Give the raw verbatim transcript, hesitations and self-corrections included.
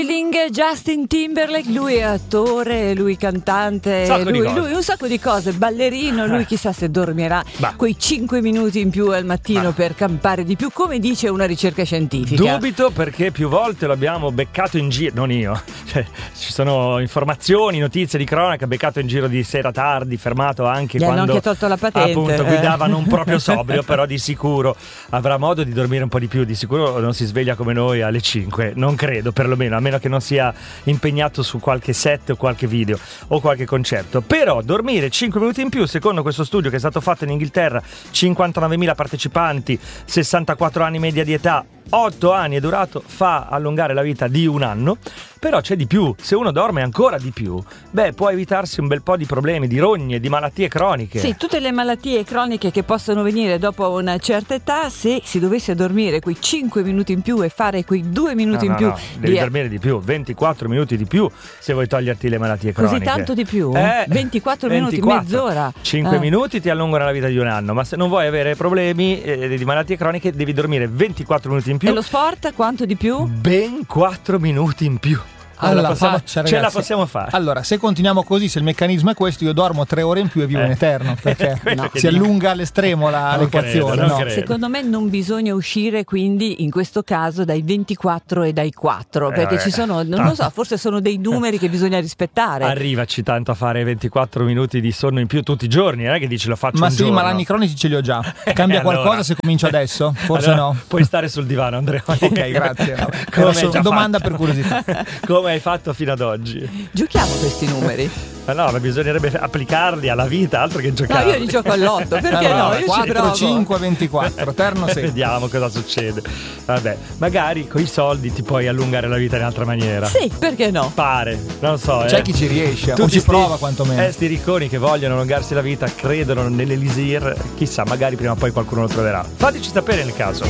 Justin Timberlake, lui è attore, lui cantante, lui, lui un sacco di cose, ballerino, lui chissà se dormirà bah. quei cinque minuti in più al mattino bah. per campare di più, come dice una ricerca scientifica. Dubito, perché più volte l'abbiamo beccato in giro, non io, cioè, ci sono informazioni, notizie di cronaca, beccato in giro di sera tardi, fermato anche Gli quando hanno anche tolto la patente, appunto guidava non proprio sobrio, però di sicuro avrà modo di dormire un po' di più, di sicuro non si sveglia come noi alle cinque, non credo, perlomeno, a meno che non sia impegnato su qualche set o qualche video o qualche concerto. Però dormire cinque minuti in più, secondo questo studio che è stato fatto in Inghilterra, cinquantanovemila partecipanti, sessantaquattro anni media di età, otto anni è durato, fa allungare la vita di un anno. Però c'è di più, se uno dorme ancora di più, beh, può evitarsi un bel po' di problemi, di rogne, di malattie croniche. Sì, tutte le malattie croniche che possono venire dopo una certa età, se si dovesse dormire quei cinque minuti in più e fare quei due minuti no, in più. No, devi di... dormire di più, ventiquattro minuti di più se vuoi toglierti le malattie croniche. Così tanto di più? Eh, ventiquattro minuti, ventiquattro. Mezz'ora. cinque eh. minuti ti allungano la vita di un anno, ma se non vuoi avere problemi eh, di malattie croniche devi dormire ventiquattro minuti in più. E lo sport quanto di più? Ben quattro minuti in più. Alla possiamo, faccia, ce la possiamo fare. Allora, se continuiamo così, se il meccanismo è questo, io dormo tre ore in più e vivo eh. in eterno, perché no. si allunga all'estremo la, l'equazione. Credo, no? Secondo me non bisogna uscire quindi in questo caso dai ventiquattro e dai quattro, perché eh, ci sono, non lo so, forse sono dei numeri che bisogna rispettare. Arrivaci tanto a fare ventiquattro minuti di sonno in più tutti i giorni, non è che dici lo faccio ma un sì, giorno. Ma l'anni cronici ce li ho già. Cambia allora. qualcosa se comincio adesso? Forse allora, no. Puoi stare sul divano, Andrea. Ok, grazie. Come domanda per curiosità. Come hai fatto fino ad oggi? Giochiamo questi numeri. Ma no, ma bisognerebbe applicarli alla vita, altro che giocare. No, io li gioco all'otto, perché allora, no? Io quattro, ci provo. cinque, ventiquattro, terno sei. Vediamo cosa succede. Vabbè, magari con i soldi ti puoi allungare la vita in altra maniera. Sì, perché no? Pare, non so. C'è eh. chi ci riesce, Tutti o ci sti, prova quantomeno. Eh, sti ricconi che vogliono allungarsi la vita credono nell'elisir, chissà, magari prima o poi qualcuno lo troverà. Fateci sapere nel caso.